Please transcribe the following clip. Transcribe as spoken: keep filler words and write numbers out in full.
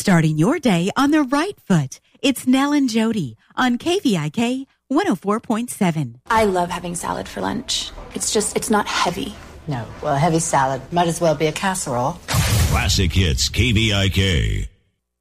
Starting your day on the right foot. It's Nell and Jody on K V I K one oh four point seven. I love having salad for lunch. It's just, it's not heavy. No, well, a heavy salad might as well be a casserole. Classic Hits K V I K.